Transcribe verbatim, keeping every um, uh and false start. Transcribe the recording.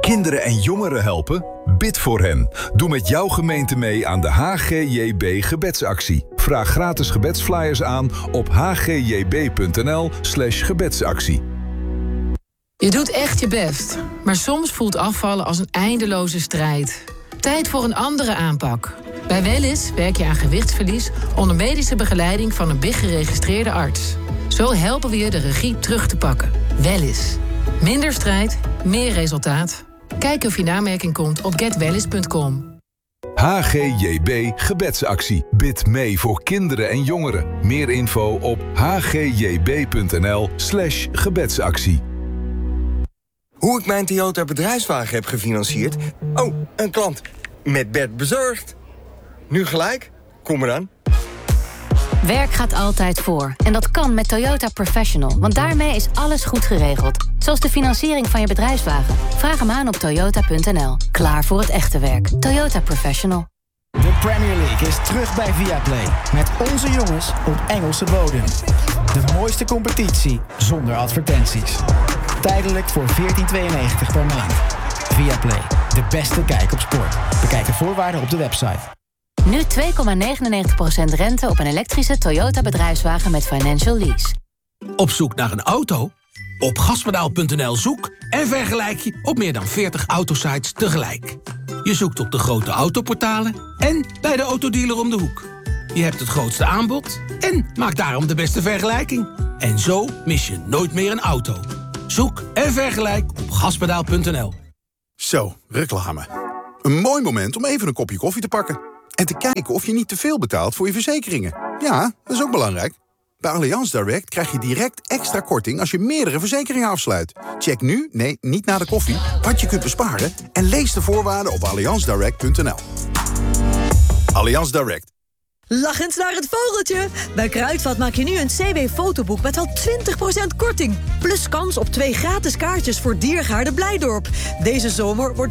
Kinderen en jongeren helpen? Bid voor hen. Doe met jouw gemeente mee aan de H G J B gebedsactie. Vraag gratis gebedsflyers aan op h g j b punt n l slash gebedsactie. Je doet echt je best, maar soms voelt afvallen als een eindeloze strijd. Tijd voor een andere aanpak. Bij Wellness werk je aan gewichtsverlies onder medische begeleiding van een B I G-geregistreerde arts. Zo helpen we je de regie terug te pakken. Wellness. Minder strijd, meer resultaat. Kijk of je in aanmerking komt op get wellness punt com. H G J B gebedsactie. Bid mee voor kinderen en jongeren. Meer info op h g j b punt n l slash gebedsactie. Hoe ik mijn Toyota bedrijfswagen heb gefinancierd? Oh, een klant. Met Bert bezorgd. Nu gelijk? Kom eraan. Werk gaat altijd voor. En dat kan met Toyota Professional. Want daarmee is alles goed geregeld. Zoals de financiering van je bedrijfswagen. Vraag hem aan op toyota punt n l. Klaar voor het echte werk. Toyota Professional. De Premier League is terug bij Viaplay. Met onze jongens op Engelse bodem. De mooiste competitie zonder advertenties. Tijdelijk voor veertien tweeënnegentig per maand. Viaplay. De beste kijk op sport. Bekijk de voorwaarden op de website. Nu twee komma negenennegentig procent rente op een elektrische Toyota bedrijfswagen met financial lease. Op zoek naar een auto? Op gaspedaal punt n l zoek en vergelijk je op meer dan veertig autosites tegelijk. Je zoekt op de grote autoportalen en bij de autodealer om de hoek. Je hebt het grootste aanbod en maak daarom de beste vergelijking. En zo mis je nooit meer een auto. Zoek en vergelijk op gaspedaal punt n l. Zo, reclame. Een mooi moment om even een kopje koffie te pakken. En te kijken of je niet te veel betaalt voor je verzekeringen. Ja, dat is ook belangrijk. Bij Allianz Direct krijg je direct extra korting als je meerdere verzekeringen afsluit. Check nu, nee, niet na de koffie, wat je kunt besparen... en lees de voorwaarden op allianz direct punt n l. Allianz Direct. Lachend naar het vogeltje. Bij Kruidvat maak je nu een C W-fotoboek met al twintig procent korting. Plus kans op twee gratis kaartjes voor Diergaarde Blijdorp. Deze zomer wordt